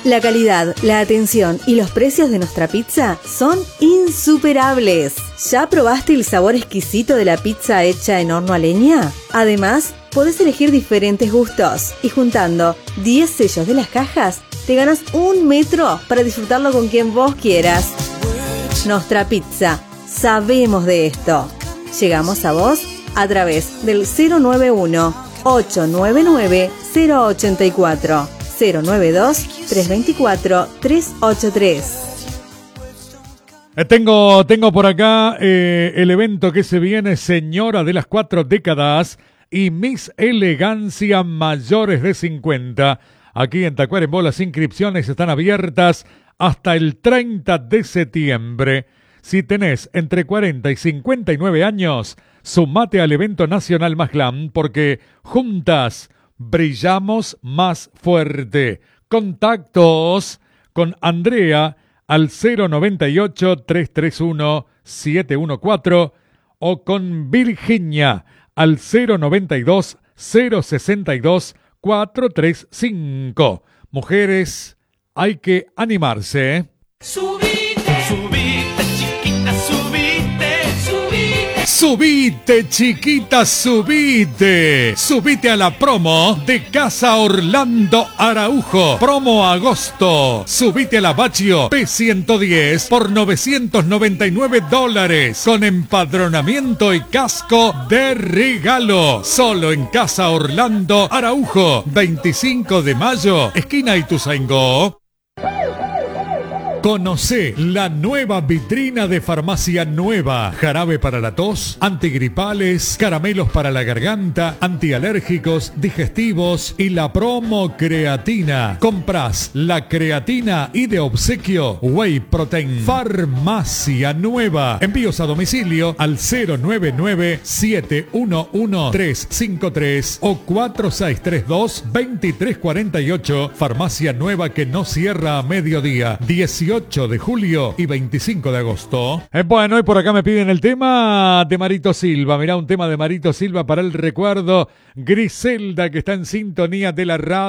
La calidad, la atención y los precios de nuestra pizza son insuperables. ¿Ya probaste el sabor exquisito de la pizza hecha en horno a leña? Además, podés elegir diferentes gustos y juntando 10 sellos de las cajas, te ganas 1 metro para disfrutarlo con quien vos quieras. Nostra Pizza, sabemos de esto. Llegamos a vos a través del 091-899-084, 092-324-383. Tengo por acá el evento que se viene, Señora de las 4 décadas y Miss Elegancia mayores de 50. Aquí en Tacuarembó las inscripciones están abiertas hasta el 30 de septiembre. Si tenés entre 40 y 59 años, sumate al evento nacional más glam porque juntas brillamos más fuerte. Contactos con Andrea al 098-331-714 o con Virginia al 092-062-435. Mujeres, hay que animarse, ¿eh? Subite, subite, chiquita, subite, subite. Subite, chiquita, subite. Subite a la promo de Casa Orlando Araujo. Promo agosto. Subite a la Baccio P110 por $999 con empadronamiento y casco de regalo. Solo en Casa Orlando Araujo. 25 de mayo, esquina Ituzaingó. Conocé la nueva vitrina de Farmacia Nueva. Jarabe para la tos, antigripales, caramelos para la garganta, antialérgicos, digestivos y la promo creatina. Comprás la creatina y de obsequio Whey Protein. Farmacia Nueva. Envíos a domicilio al 099-711-353 o 4632-2348. Farmacia Nueva que no cierra a mediodía. 18 de julio y 25 de agosto. Bueno, y por acá me piden el tema de Marito Silva. Mirá, un tema de Marito Silva para el recuerdo. Griselda, que está en sintonía de la radio.